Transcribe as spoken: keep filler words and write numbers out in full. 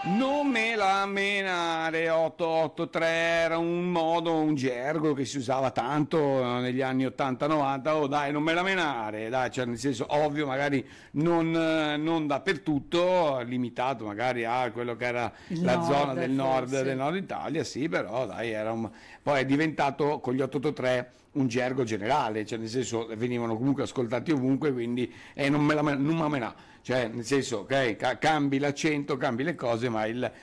Non me la menare otto otto tre era un modo, un gergo che si usava tanto eh, negli anni ottanta novanta. Oh dai, non me la menare, dai, cioè nel senso ovvio, magari non, eh, non dappertutto, limitato magari a quello che era Il la zona nord, del nord, del forse. nord Italia, sì, però dai, era un... poi è diventato con gli otto otto tre un gergo generale, cioè nel senso venivano comunque ascoltati ovunque, quindi eh, non me la men- non me la menà, cioè nel senso ok, ca- cambi l'accento, cambi le cose, ma il,